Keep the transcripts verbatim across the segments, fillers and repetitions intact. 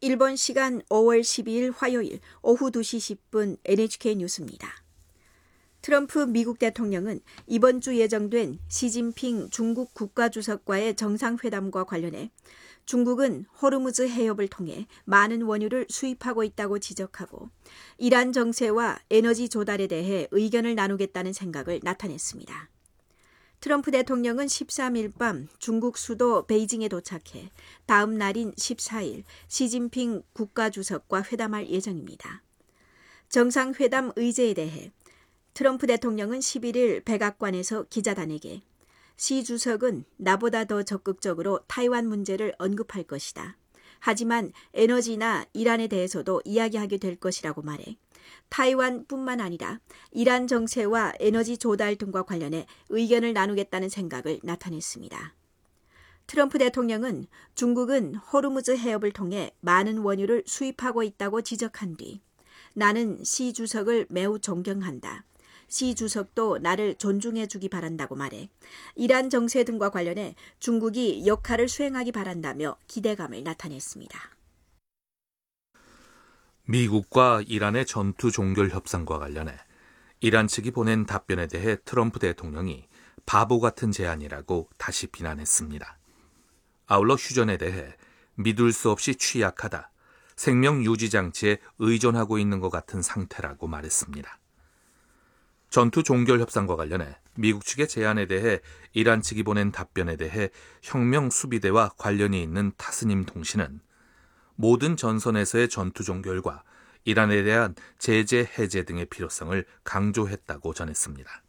일본 시간 오월 십이일 화요일 오후 두 시 십 분 엔에이치케이 뉴스입니다. 트럼프 미국 대통령은 이번 주 예정된 시진핑 중국 국가주석과의 정상회담과 관련해 중국은 호르무즈 해협을 통해 많은 원유를 수입하고 있다고 지적하고 이란 정세와 에너지 조달에 대해 의견을 나누겠다는 생각을 나타냈습니다. 트럼프 대통령은 십삼일 밤 중국 수도 베이징에 도착해 다음 날인 십사일 시진핑 국가주석과 회담할 예정입니다. 정상회담 의제에 대해 트럼프 대통령은 십일일 백악관에서 기자단에게 시 주석은 나보다 더 적극적으로 타이완 문제를 언급할 것이다. 하지만 에너지나 이란에 대해서도 이야기하게 될 것이라고 말해 타이완뿐만 아니라 이란 정세와 에너지 조달 등과 관련해 의견을 나누겠다는 생각을 나타냈습니다. 트럼프 대통령은 중국은 호르무즈 해협을 통해 많은 원유를 수입하고 있다고 지적한 뒤 나는 시 주석을 매우 존경한다. 시 주석도 나를 존중해 주기 바란다고 말해 이란 정세 등과 관련해 중국이 역할을 수행하기 바란다며 기대감을 나타냈습니다. 미국과 이란의 전투 종결 협상과 관련해 이란 측이 보낸 답변에 대해 트럼프 대통령이 바보 같은 제안이라고 다시 비난했습니다. 아울러 휴전에 대해 믿을 수 없이 취약하다, 생명 유지 장치에 의존하고 있는 것 같은 상태라고 말했습니다. 전투 종결 협상과 관련해 미국 측의 제안에 대해 이란 측이 보낸 답변에 대해 혁명 수비대와 관련이 있는 타스님 통신은 모든 전선에서의 전투 종결과 이란에 대한 제재 해제 등의 필요성을 강조했다고 전했습니다.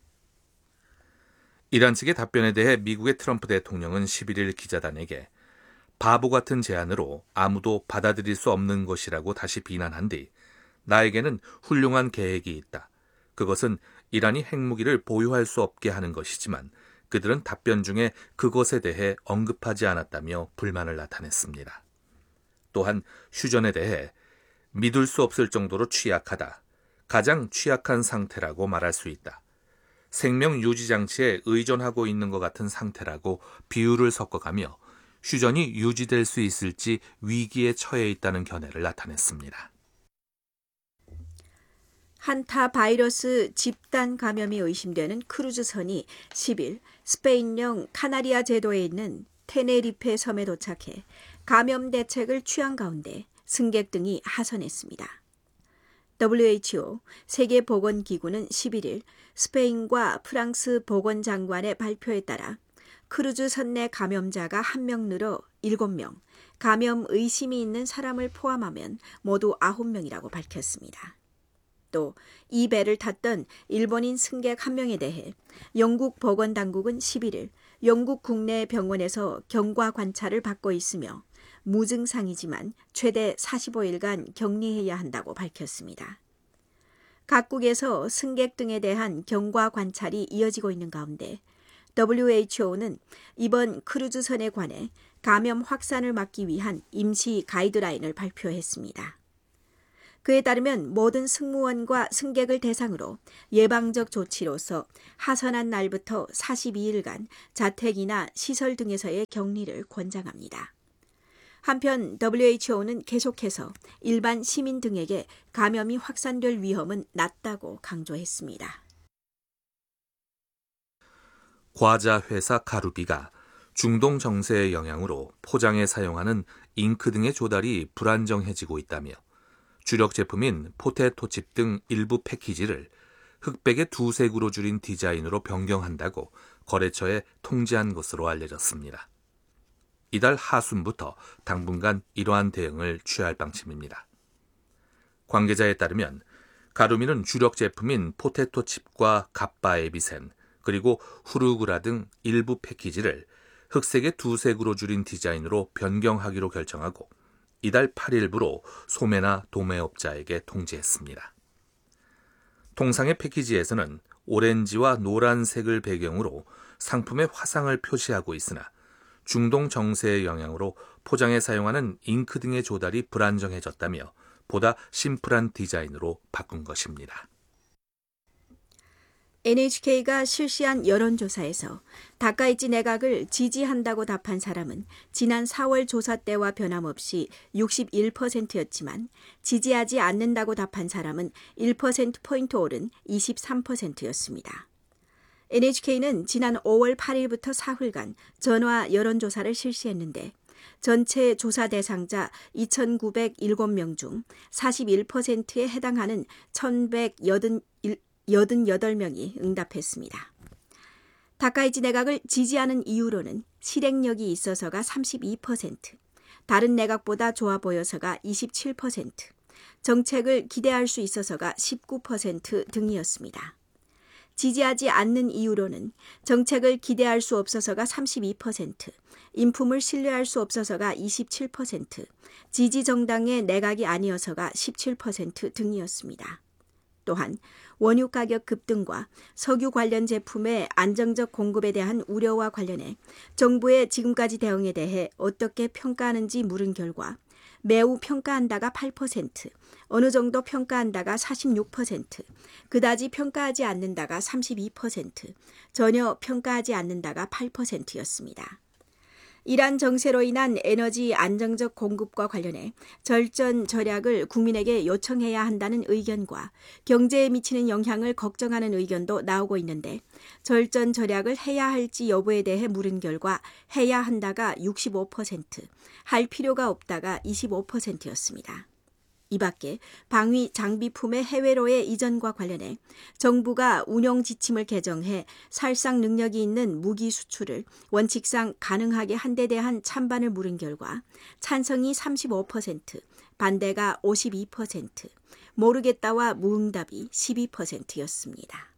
이란 측의 답변에 대해 미국의 트럼프 대통령은 십일일 기자단에게 바보 같은 제안으로 아무도 받아들일 수 없는 것이라고 다시 비난한 뒤 나에게는 훌륭한 계획이 있다. 그것은 이란이 핵무기를 보유할 수 없게 하는 것이지만 그들은 답변 중에 그것에 대해 언급하지 않았다며 불만을 나타냈습니다. 또한 휴전에 대해 믿을 수 없을 정도로 취약하다, 가장 취약한 상태라고 말할 수 있다, 생명 유지 장치에 의존하고 있는 것 같은 상태라고 비유를 섞어가며 휴전이 유지될 수 있을지 위기에 처해 있다는 견해를 나타냈습니다. 한타 바이러스 집단 감염이 의심되는 크루즈선이 십일 스페인령 카나리아 제도에 있는 테네리페 섬에 도착해 감염 대책을 취한 가운데 승객 등이 하선했습니다. 더블유에이치오 세계보건기구는 십일일 스페인과 프랑스 보건장관의 발표에 따라 크루즈선 내 감염자가 한 명 늘어 일곱 명, 감염 의심이 있는 사람을 포함하면 모두 아홉 명이라고 밝혔습니다. 또 이 배를 탔던 일본인 승객 한 명에 대해 영국 보건당국은 십일일 영국 국내 병원에서 경과 관찰을 받고 있으며 무증상이지만 최대 사십오일간 격리해야 한다고 밝혔습니다. 각국에서 승객 등에 대한 경과 관찰이 이어지고 있는 가운데 더블유에이치오는 이번 크루즈선에 관해 감염 확산을 막기 위한 임시 가이드라인을 발표했습니다. 그에 따르면 모든 승무원과 승객을 대상으로 예방적 조치로서 하선한 날부터 사십이일간 자택이나 시설 등에서의 격리를 권장합니다. 한편 더블유에이치오는 계속해서 일반 시민 등에게 감염이 확산될 위험은 낮다고 강조했습니다. 과자 회사 가루비가 중동 정세의 영향으로 포장에 사용하는 잉크 등의 조달이 불안정해지고 있다며 주력 제품인 포테토칩 등 일부 패키지를 흑백의 두 색으로 줄인 디자인으로 변경한다고 거래처에 통지한 것으로 알려졌습니다. 이달 하순부터 당분간 이러한 대응을 취할 방침입니다. 관계자에 따르면 가루미는 주력 제품인 포테토칩과 갑바 에비센 그리고 후르그라 등 일부 패키지를 흑색의 두 색으로 줄인 디자인으로 변경하기로 결정하고 이달 팔일부로 소매나 도매업자에게 통지했습니다. 통상의 패키지에서는 오렌지와 노란색을 배경으로 상품의 화상을 표시하고 있으나 중동 정세의 영향으로 포장에 사용하는 잉크 등의 조달이 불안정해졌다며 보다 심플한 디자인으로 바꾼 것입니다. 엔에이치케이가 실시한 여론조사에서 다카이치 내각을 지지한다고 답한 사람은 지난 사월 조사 때와 변함없이 육십일 퍼센트였지만 지지하지 않는다고 답한 사람은 일 퍼센트포인트 오른 이십삼 퍼센트였습니다. 엔에이치케이는 지난 오월 팔일부터 사흘간 전화 여론조사를 실시했는데 전체 조사 대상자 이천구백칠 명 중 사십일 퍼센트에 해당하는 천백팔십팔 명이 응답했습니다. 다카이치 내각을 지지하는 이유로는 실행력이 있어서가 삼십이 퍼센트, 다른 내각보다 좋아 보여서가 이십칠 퍼센트, 정책을 기대할 수 있어서가 십구 퍼센트 등이었습니다. 지지하지 않는 이유로는 정책을 기대할 수 없어서가 삼십이 퍼센트, 인품을 신뢰할 수 없어서가 이십칠 퍼센트, 지지 정당의 내각이 아니어서가 십칠 퍼센트 등이었습니다. 또한 원유 가격 급등과 석유 관련 제품의 안정적 공급에 대한 우려와 관련해 정부의 지금까지 대응에 대해 어떻게 평가하는지 물은 결과 매우 평가한다가 팔 퍼센트, 어느 정도 평가한다가 사십육 퍼센트, 그다지 평가하지 않는다가 삼십이 퍼센트, 전혀 평가하지 않는다가 팔 퍼센트였습니다. 이란 정세로 인한 에너지 안정적 공급과 관련해 절전 절약을 국민에게 요청해야 한다는 의견과 경제에 미치는 영향을 걱정하는 의견도 나오고 있는데 절전 절약을 해야 할지 여부에 대해 물은 결과 해야 한다가 육십오 퍼센트, 할 필요가 없다가 이십오 퍼센트였습니다. 이 밖에 방위 장비품의 해외로의 이전과 관련해 정부가 운용 지침을 개정해 살상 능력이 있는 무기 수출을 원칙상 가능하게 한 데 대한 찬반을 물은 결과 찬성이 삼십오 퍼센트, 반대가 오십이 퍼센트, 모르겠다와 무응답이 십이 퍼센트였습니다.